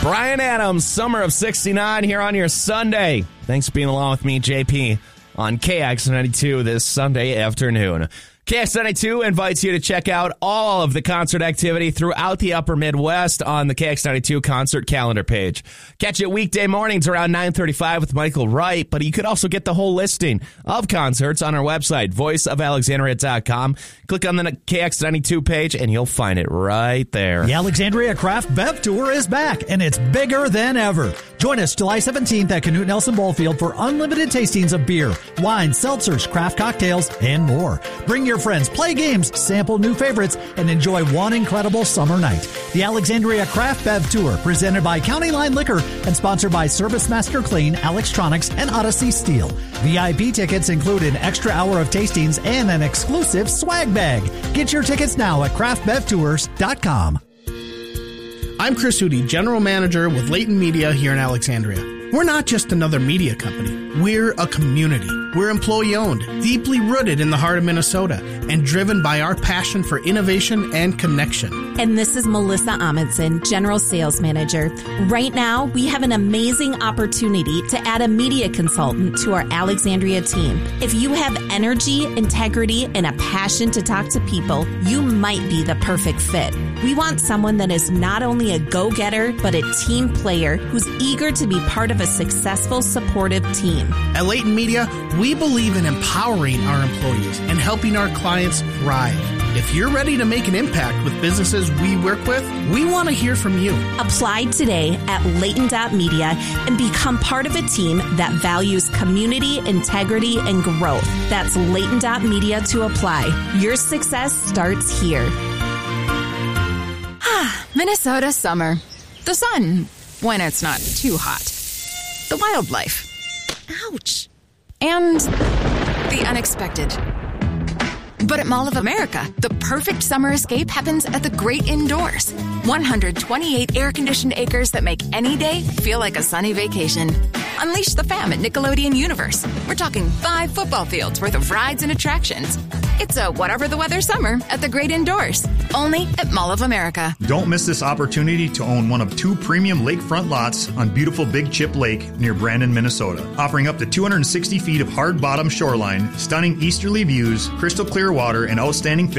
Bryan Adams, Summer of 69 here on your Sunday. Thanks for being along with me, JP, on KX92 this Sunday afternoon. KX92 invites you to check out all of the concert activity throughout the upper Midwest on the KX92 concert calendar page. Catch it weekday mornings around 9:35 with Michael Wright, but you could also get the whole listing of concerts on our website, voiceofalexandria.com. Click on the KX92 page and you'll find it right there. The Alexandria Craft Bev Tour is back, and it's bigger than ever. Join us July 17th at Canute Nelson Ballfield for unlimited tastings of beer, wine, seltzers, craft cocktails, and more. Bring your friends, play games, sample new favorites, and enjoy one incredible summer night. The Alexandria Craft Bev Tour, presented by County Line Liquor and sponsored by Service Master Clean, Alextronics, and Odyssey Steel. VIP tickets include an extra hour of tastings and an exclusive swag bag. Get your tickets now at craftbevtours.com. I'm Chris Hootie, General Manager with Leighton Media here in Alexandria. We're not just another media company. We're a community. We're employee-owned, deeply rooted in the heart of Minnesota, and driven by our passion for innovation and connection. And this is Melissa Amundsen, General Sales Manager. Right now, we have an amazing opportunity to add a media consultant to our Alexandria team. If you have energy, integrity, and a passion to talk to people, you might be the perfect fit. We want someone that is not only a go-getter, but a team player who's eager to be part of a successful, supportive team. At Leighton Media, we believe in empowering our employees and helping our clients thrive. If you're ready to make an impact with businesses we work with, we want to hear from you. Apply today at Leighton.media and become part of a team that values community, integrity, and growth. That's Leighton.media to apply. Your success starts here. Minnesota summer. The sun, when it's not too hot. The wildlife. Ouch. And the unexpected. But at Mall of America, the perfect summer escape happens at the great indoors. 128 air-conditioned acres that make any day feel like a sunny vacation. Unleash the fam at Nickelodeon Universe. We're talking 5 football fields worth of rides and attractions. It's a whatever the weather summer at the great indoors. Only at Mall of America. Don't miss this opportunity to own one of 2 premium lakefront lots on beautiful Big Chip Lake near Brandon, Minnesota. Offering up to 260 feet of hard-bottom shoreline, stunning easterly views, crystal clear water, and outstanding